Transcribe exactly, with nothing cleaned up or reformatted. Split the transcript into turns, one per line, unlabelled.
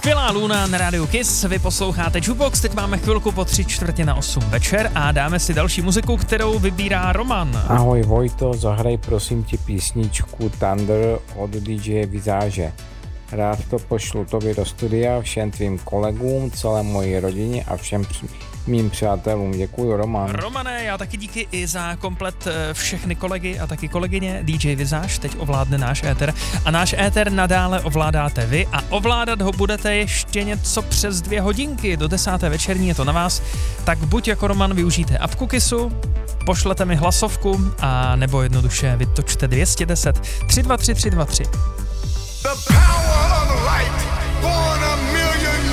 Skvělá Luna na rádiu Kiss, vy posloucháte Jukebox, teď máme chvilku po tři čtvrtě na osm večer a dáme si další muziku, kterou vybírá Roman.
Ahoj Vojto, zahraj prosím ti písničku Thunder od D J Vizáže. Rád to pošlu tobě do studia, všem tvým kolegům, celé mojí rodině a všem mým přátelům. Děkuji, Roman.
Romane, já taky díky i za komplet všechny kolegy a taky kolegyně. D J Vizáž teď ovládne náš éter a náš éter nadále ovládáte vy a ovládat ho budete ještě něco přes dvě hodinky. Do desáté večerní je to na vás. Tak buď jako Roman využijte apku Kissu, pošlete mi hlasovku a nebo jednoduše vytočte dvě stě deset tři dva tři tři dva tři.